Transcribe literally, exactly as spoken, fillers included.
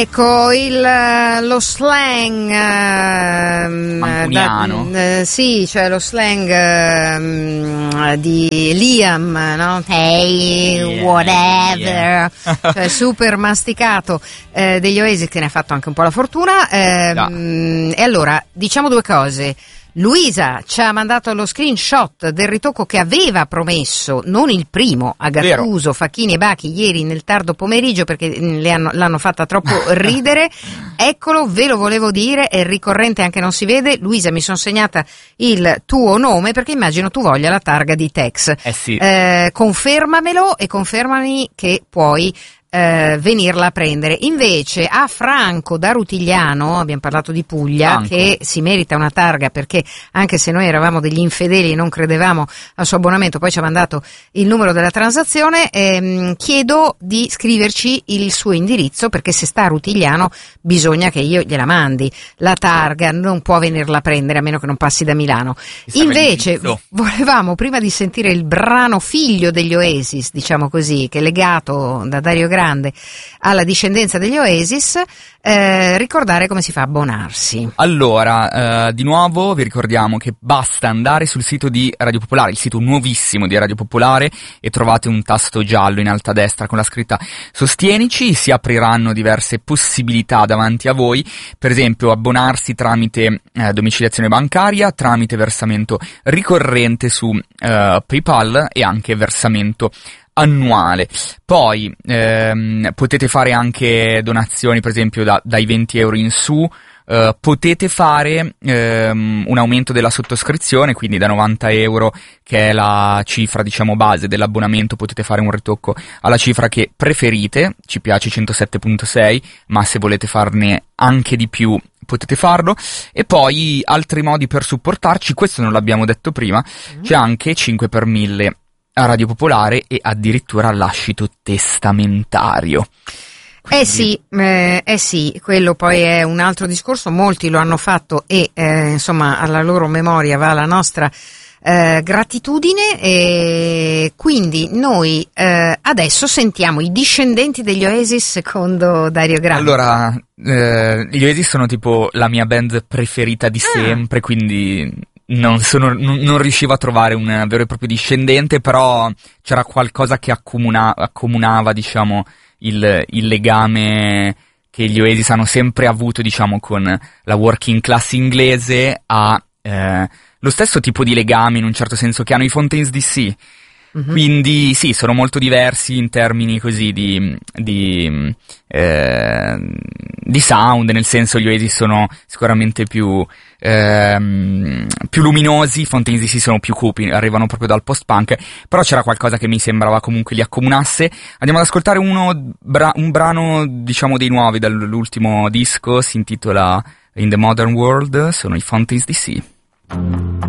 Ecco il, lo slang eh, mancuniano. Da, eh, sì, cioè lo slang eh, di Liam, no? Hey, yeah, whatever, yeah. Cioè super masticato eh, degli Oasis, che ne ha fatto anche un po' la fortuna. Eh, yeah. E allora diciamo due cose. Luisa ci ha mandato lo screenshot del ritocco che aveva promesso, non il primo, a Gattuso, Vero. Facchini e Bachi ieri nel tardo pomeriggio, perché le hanno, l'hanno fatta troppo ridere. Eccolo, ve lo volevo dire, è ricorrente, anche non si vede. Luisa, mi sono segnata il tuo nome perché immagino tu voglia la targa di Tex. Eh sì. Eh, confermamelo e confermami che puoi Eh, venirla a prendere. Invece a Franco da Rutigliano, abbiamo parlato di Puglia, Franco, che si merita una targa, perché anche se noi eravamo degli infedeli e non credevamo al suo abbonamento, poi ci ha mandato il numero della transazione. ehm, chiedo di scriverci il suo indirizzo, perché se sta a Rutigliano bisogna che io gliela mandi la targa, non può venirla a prendere a meno che non passi da Milano. Invece volevamo, prima di sentire il brano figlio degli Oasis, diciamo così, che è legato da Dario Grande alla discendenza degli Oasis, eh, ricordare come si fa a abbonarsi. Allora, eh, di nuovo vi ricordiamo che basta andare sul sito di Radio Popolare, il sito nuovissimo di Radio Popolare, e trovate un tasto giallo in alto a destra con la scritta Sostienici. Si apriranno diverse possibilità davanti a voi, per esempio abbonarsi tramite eh, domiciliazione bancaria, tramite versamento ricorrente su eh, PayPal e anche versamento annuale. Poi ehm, potete fare anche donazioni, per esempio da, dai venti euro in su. Uh, potete fare um, un aumento della sottoscrizione, quindi da novanta euro, che è la cifra diciamo base dell'abbonamento, potete fare un ritocco alla cifra che preferite. Ci piace centosette virgola sei, ma se volete farne anche di più potete farlo. E poi altri modi per supportarci, questo non l'abbiamo detto prima, mm. c'è anche cinque per mille a Radio Popolare e addirittura lascito testamentario. Quindi... Eh sì, eh, eh sì, quello poi è un altro discorso, molti lo hanno fatto e eh, insomma alla loro memoria va la nostra eh, gratitudine. E quindi noi eh, adesso sentiamo i discendenti degli Oasis secondo Dario Grande. Allora, eh, gli Oasis sono tipo la mia band preferita di ah. sempre, quindi... Non, sono, non, non riuscivo a trovare un vero e proprio discendente, però c'era qualcosa che accomuna, accomunava, diciamo, il, il legame che gli Oasis hanno sempre avuto, diciamo, con la working class inglese, a eh, lo stesso tipo di legame, in un certo senso, che hanno i Fontaines D C. Mm-hmm. Quindi sì, sono molto diversi in termini così di di, eh, di sound, nel senso gli Oasis sono sicuramente più ehm, più luminosi, i Fontaines D C sono più cupi, arrivano proprio dal post-punk, però c'era qualcosa che mi sembrava comunque li accomunasse. Andiamo ad ascoltare uno bra- un brano diciamo dei nuovi dall'ultimo disco, si intitola In the Modern World, sono i Fontaines D C.